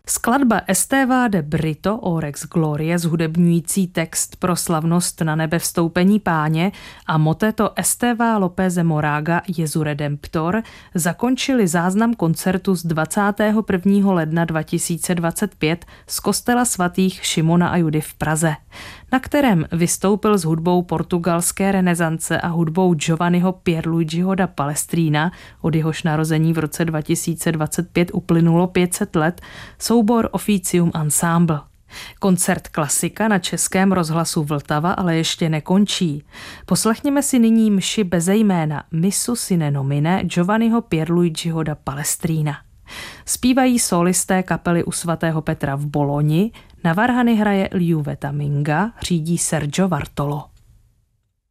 Skladba Esteva de Brito Orex Glorie, zhudebňující text pro slavnost na nebe vstoupení Páně, a moteto Esteva Lópeze Moraga Jesu Redemptor zakončili záznam koncertu z 21. ledna 2025 z kostela svatých Šimona a Judy v Praze, na kterém vystoupil s hudbou portugalské renesance a hudbou Giovanniho Pierluigiho da Palestrina, od jehož narození v roce 2025 uplynulo 500 let, soubor Officium Ensemble. Koncert Klasika na Českém rozhlasu Vltava ale ještě nekončí. Poslechněme si nyní mši beze jména Missu sine nomine Giovanniho Pierluigiho da Palestrina. Zpívají solisté kapely u svatého Petra v Boloni, na varhany hraje Liuveta Minga, řídí Sergio Vartolo.